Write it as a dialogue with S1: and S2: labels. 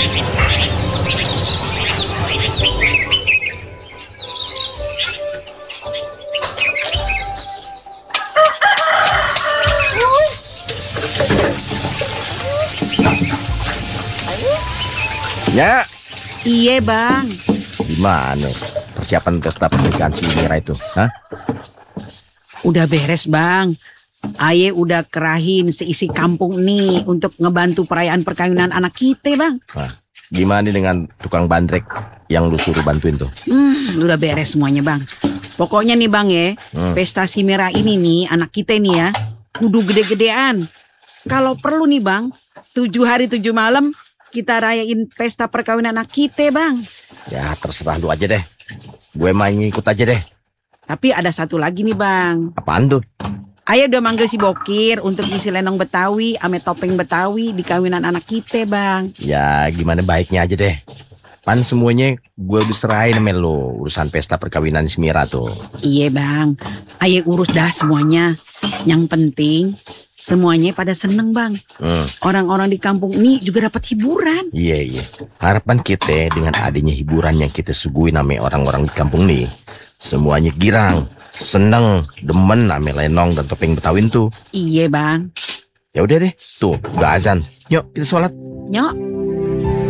S1: Ya,
S2: Iya bang.
S1: gimana persiapan pesta pernikahan si Mira itu? Hah?
S2: Udah beres bang. Aye udah kerahin seisi kampung nih untuk ngebantu perayaan perkawinan anak kita bang.
S1: Nah, gimana dengan tukang bandrek yang lu suruh bantuin tuh?
S2: Udah beres semuanya bang. Pokoknya nih bang ya, pesta si Mira ini nih anak kita nih ya, kudu gede-gedean. Kalau perlu nih bang, 7 hari 7 malam kita rayain pesta perkawinan anak kita bang.
S1: Ya terserah lu aja deh. Gue main ngikut aja deh.
S2: Tapi ada satu lagi nih bang.
S1: Apaan tuh?
S2: Ayah udah manggil si Bokir untuk ngisi lenong Betawi ame topeng Betawi di kawinan anak kita bang.
S1: Ya gimana baiknya aja deh. Pan semuanya gue udah serahin sama lo urusan pesta perkawinan si Mira tuh.
S2: Iya bang, ayah urus dah semuanya. Yang penting semuanya pada seneng bang. Orang-orang di kampung ini juga dapat hiburan.
S1: Iya. Harapan kita dengan adanya hiburan yang kita suguhin sama orang-orang di kampung nih, semuanya girang, seneng, demen sama lenong dan topeng Betawi tuh.
S2: Iya bang.
S1: Ya udah deh, tuh udah azan. Yuk kita sholat.
S2: Nyok.